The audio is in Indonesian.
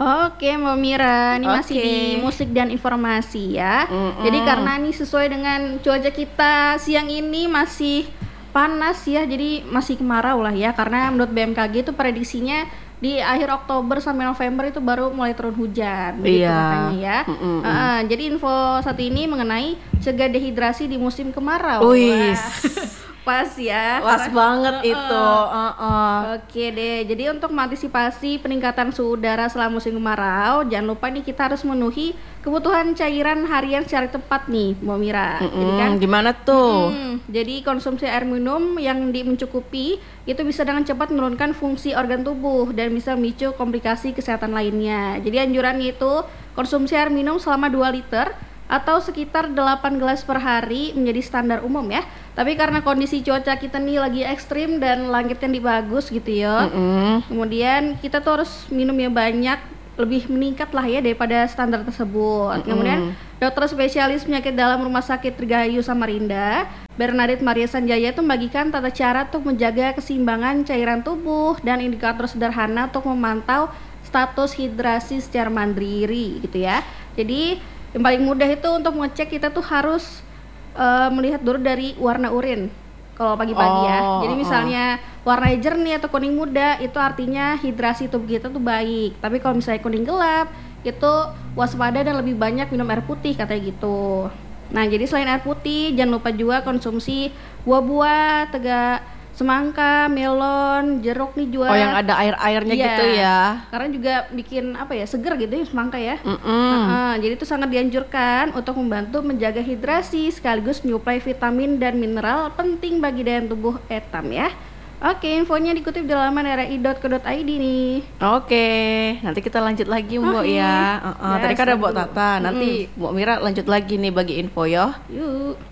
Oke, Mbak Mira, ini masih Oke. di musik dan informasi ya. Mm-mm. Jadi karena ini sesuai dengan cuaca kita siang ini masih panas ya, jadi masih kemarau lah ya. Karena menurut BMKG itu prediksinya di akhir Oktober sampai November itu baru mulai turun hujan, begitu Iya. katanya ya. Mm-mm. Jadi info saat ini mengenai cegah dehidrasi di musim kemarau. Wih, Wah, pas ya. pas Karena- banget Heeh. itu. Oke deh, jadi untuk mengantisipasi peningkatan suhu udara selama musim kemarau, jangan lupa nih kita harus memenuhi kebutuhan cairan harian secara tepat nih, Mbak Mira. Jadi kan, Gimana tuh? jadi konsumsi air minum yang mencukupi itu bisa dengan cepat menurunkan fungsi organ tubuh dan bisa memicu komplikasi kesehatan lainnya. Jadi anjurannya itu konsumsi air minum selama 2 liter atau sekitar 8 gelas per hari menjadi standar umum ya. Tapi karena kondisi cuaca kita nih lagi ekstrim dan langitnya bagus gitu ya. Kemudian kita tuh harus minum ya banyak, lebih meningkat lah ya daripada standar tersebut. Kemudian dokter spesialis penyakit dalam Rumah Sakit Dirgahayu Samarinda, Bernadette Maria Sanjaya itu membagikan tata cara untuk menjaga keseimbangan cairan tubuh dan indikator sederhana untuk memantau status hidrasi secara mandiri gitu ya. Jadi yang paling mudah itu untuk mengecek kita tuh harus melihat dulu dari warna urin kalau pagi-pagi ya. Jadi misalnya warnanya jernih atau kuning muda itu artinya hidrasi tubuh kita tuh baik. Tapi kalau misalnya kuning gelap itu waspada dan lebih banyak minum air putih katanya gitu. Nah jadi selain air putih jangan lupa juga konsumsi buah-buah, semangka, melon, jeruk nih juga. Oh, yang ada air-airnya Iya, gitu ya. karena juga bikin apa ya, seger gitu ya semangka ya. Jadi itu sangat dianjurkan untuk membantu menjaga hidrasi sekaligus menyuplai vitamin dan mineral penting bagi daya tubuh etam ya. Oke, infonya dikutip di laman ri.co.id nih. Oke, nanti kita lanjut lagi Mbok Oke. ya. Ya, Tadi kan ada Mbok selalu. Tata, nanti Mbok Mira lanjut lagi nih bagi info ya. Yuk.